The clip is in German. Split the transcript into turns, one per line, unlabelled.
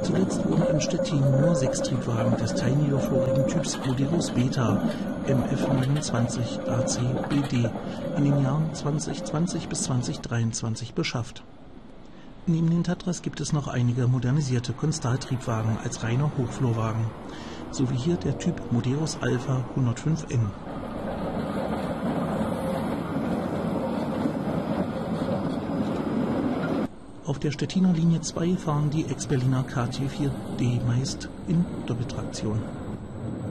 Zuletzt wurden in Stettin nur 6 Triebwagen des teilniedervorigen Typs Moderus Beta MF29 AC-BD in den Jahren 2020 bis 2023 beschafft. Neben den Tatras gibt es noch einige modernisierte Konstal-Triebwagen als reiner Hochflurwagen, sowie hier der Typ Moderus Alpha 105N. Auf der Stettiner Linie 2 fahren die Ex-Berliner KT4D meist in Doppeltraktion.